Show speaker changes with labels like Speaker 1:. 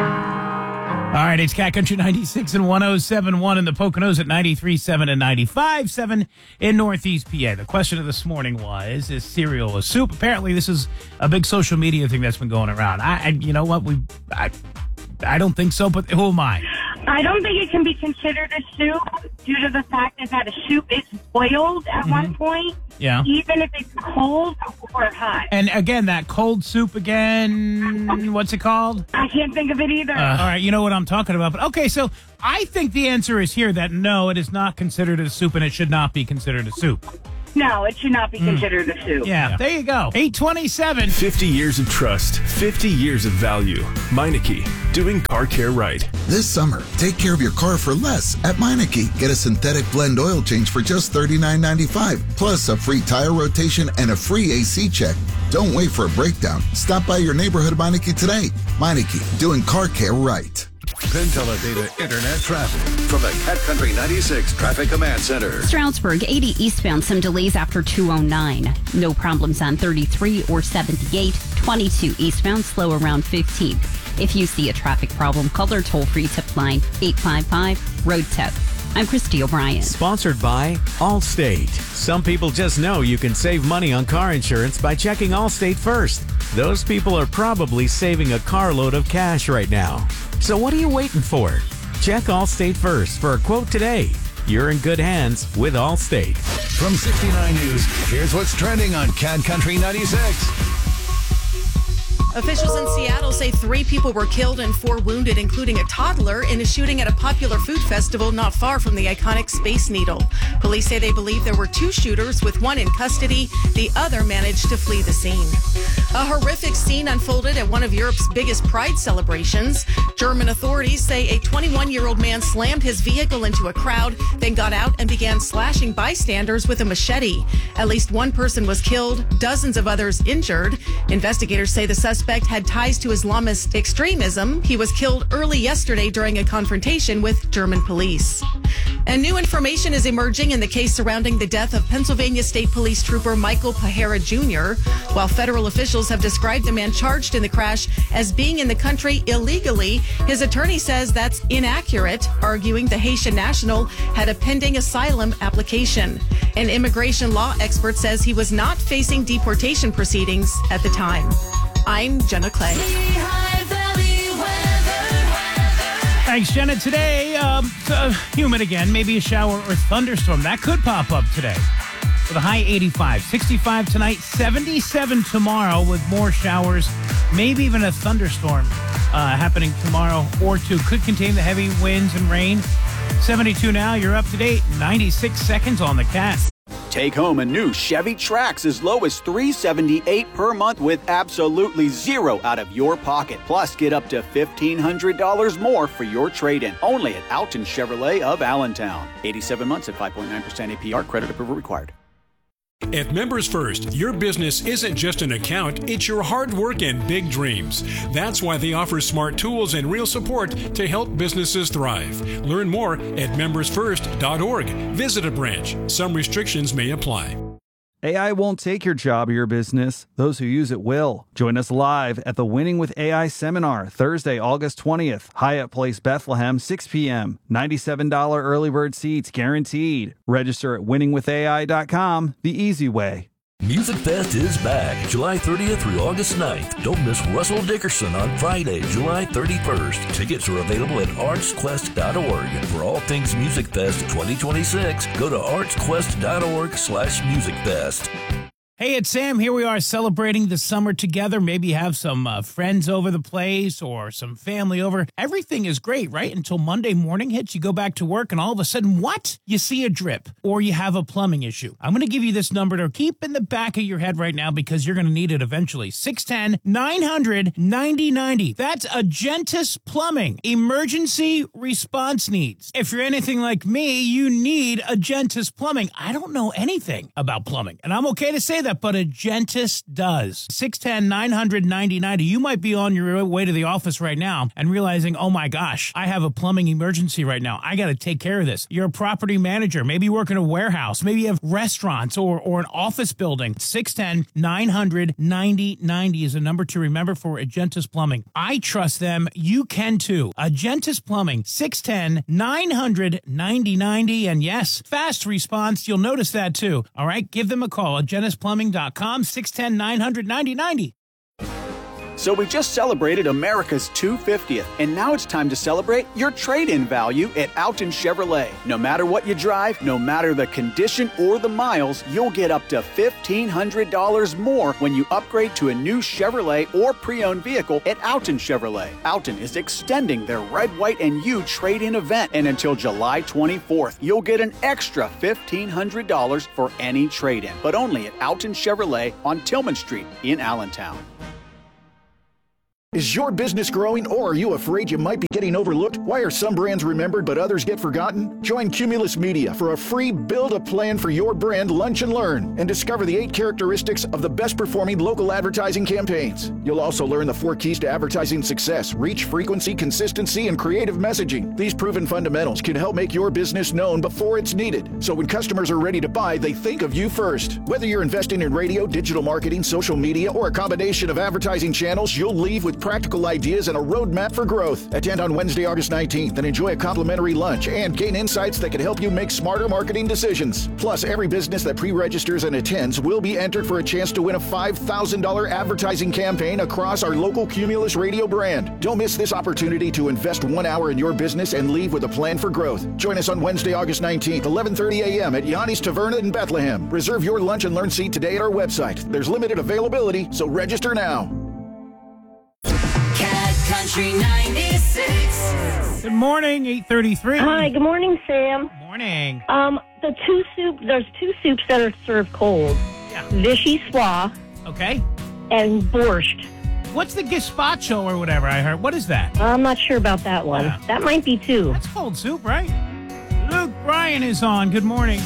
Speaker 1: All right, it's Cat Country 96 and 107.1 in the Poconos at 93.7 and 95.7 in Northeast PA. The question of this morning was, is cereal a soup? Apparently, this is a big social media thing that's been going around. You know what? I don't think so, but who am I?
Speaker 2: I don't think it can be considered a soup due to the fact that a soup is boiled at one point.
Speaker 1: Yeah.
Speaker 2: Even if it's cold or hot.
Speaker 1: And again, that cold soup again, what's it called?
Speaker 2: I can't think of it either.
Speaker 1: All right, you know what I'm talking about. But okay, so I think the answer is here that no, it is not considered a soup and it should not be considered a soup.
Speaker 2: No, it should not be considered a soup.
Speaker 1: Yeah, there you go. 827.
Speaker 3: 50 years of trust, 50 years of value. Meineke, doing car care right.
Speaker 4: This summer, take care of your car for less at Meineke. Get a synthetic blend oil change for just $39.95, plus a free tire rotation and a free AC check. Don't wait for a breakdown. Stop by your neighborhood Meineke today. Meineke, doing car care right.
Speaker 5: Penn Teledata Internet traffic from the Cat Country 96 Traffic Command Center.
Speaker 6: Stroudsburg, 80 eastbound, some delays after 209. No problems on 33 or 78. 22 eastbound, slow around 15. If you see a traffic problem, call our toll-free tip line, 855-ROAD-TIP. I'm Christy O'Brien.
Speaker 7: Sponsored by Allstate. Some people just know you can save money on car insurance by checking Allstate first. Those people are probably saving a carload of cash right now. So what are you waiting for? Check Allstate first for a quote today. You're in good hands with Allstate.
Speaker 5: From 69 News, here's what's trending on Cat Country 96.
Speaker 8: Officials in Seattle say 3 people were killed and 4 wounded, including a toddler, in a shooting at a popular food festival not far from the iconic Space Needle. Police say they believe there were 2 shooters, with one in custody. The other managed to flee the scene. A horrific scene unfolded at one of Europe's biggest pride celebrations. German authorities say a 21-year-old man slammed his vehicle into a crowd, then got out and began slashing bystanders with a machete. At least 1 person was killed, dozens of others injured. Investigators say the suspect had ties to Islamist extremism. He was killed early yesterday during a confrontation with German police. And new information is emerging in the case surrounding the death of Pennsylvania State Police Trooper Michael Pajera Jr. While federal officials have described the man charged in the crash as being in the country illegally, his attorney says that's inaccurate, arguing the Haitian national had a pending asylum application. An immigration law expert says he was not facing deportation proceedings at the time. I'm Jenna Clay.
Speaker 1: Thanks, Jenna. Today, humid again. Maybe a shower or thunderstorm. That could pop up today. With a high 85. 65 tonight, 77 tomorrow with more showers. Maybe even a thunderstorm happening tomorrow or 2. Could contain the heavy winds and rain. 72 now. You're up to date. 96 seconds on the Cat.
Speaker 9: Take home a new Chevy Trax as low as $378 per month with absolutely zero out of your pocket. Plus, get up to $1,500 more for your trade-in. Only at Alton Chevrolet of Allentown. 87 months at 5.9% APR. Credit approval required.
Speaker 3: At Members First, your business isn't just an account, it's your hard work and big dreams. That's why they offer smart tools and real support to help businesses thrive. Learn more at membersfirst.org. Visit a branch. Some restrictions may apply.
Speaker 10: AI won't take your job or your business. Those who use it will. Join us live at the Winning with AI seminar, Thursday, August 20th, Hyatt Place, Bethlehem, 6 p.m. $97 early bird seats guaranteed. Register at winningwithai.com, the easy way.
Speaker 11: Music Fest is back July 30th through August 9th. Don't miss Russell Dickerson on Friday, July 31st. Tickets are available at artsquest.org. For all things Music Fest 2026, go to artsquest.org/musicfest.
Speaker 1: Hey, it's Sam. Here we are celebrating the summer together. Maybe have some friends over the place or some family over. Everything is great, right? Until Monday morning hits, you go back to work and all of a sudden, what? You see a drip or you have a plumbing issue. I'm going to give you this number to keep in the back of your head right now because you're going to need it eventually. 610-900-9090. That's Agentis Plumbing. Emergency response needs. If you're anything like me, you need Agentis Plumbing. I don't know anything about plumbing, and I'm okay to say that that, but Agentis does. 610-900-9090. You might be on your way to the office right now and realizing, oh my gosh, I have a plumbing emergency right now. I got to take care of this. You're a property manager. Maybe you work in a warehouse. Maybe you have restaurants or an office building. 610-900-9090 is a number to remember for Agentis Plumbing. I trust them. You can too. Agentis Plumbing, 610-900-9090. And yes, fast response. You'll notice that too. All right, give them a call. AgentisPlumbing.com, 610-900-9090.
Speaker 9: So we just celebrated America's 250th, and now it's time to celebrate your trade-in value at Alton Chevrolet. No matter what you drive, no matter the condition or the miles, you'll get up to $1,500 more when you upgrade to a new Chevrolet or pre-owned vehicle at Alton Chevrolet. Alton is extending their Red, White, and You trade-in event, and until July 24th, you'll get an extra $1,500 for any trade-in, but only at Alton Chevrolet on Tillman Street in Allentown.
Speaker 12: Is your business growing, or are you afraid you might be getting overlooked? Why are some brands remembered but others get forgotten? Join Cumulus Media for a free Build a Plan for Your Brand Lunch and Learn and discover the 8 characteristics of the best performing local advertising campaigns. You'll also learn the 4 keys to advertising success: reach, frequency, consistency, and creative messaging. These proven fundamentals can help make your business known before it's needed, so when customers are ready to buy, they think of you first. Whether you're investing in radio, digital marketing, social media, or a combination of advertising channels, you'll leave with practical ideas and a roadmap for growth. Attend on Wednesday, August 19th and enjoy a complimentary lunch and gain insights that can help you make smarter marketing decisions. Plus, every business that pre-registers and attends will be entered for a chance to win a $5,000 advertising campaign across our local Cumulus radio brand. Don't miss this opportunity to invest 1 hour in your business and leave with a plan for growth. Join us on Wednesday, August 19th, 11:30 a.m. at Yanni's Taverna in Bethlehem. Reserve your lunch and learn seat today at our website. There's limited availability, so register now.
Speaker 13: Country 96.
Speaker 1: Good morning, 8:33.
Speaker 14: Hi, good morning, Sam.
Speaker 1: Morning.
Speaker 14: There's 2 soups that are served cold.
Speaker 1: Yeah.
Speaker 14: Vichy Swa.
Speaker 1: Okay.
Speaker 14: And borscht.
Speaker 1: What's the gazpacho or whatever I heard? What is that?
Speaker 14: I'm not sure about that one. That might be 2.
Speaker 1: That's cold soup, right? Luke Bryan is on. Good morning.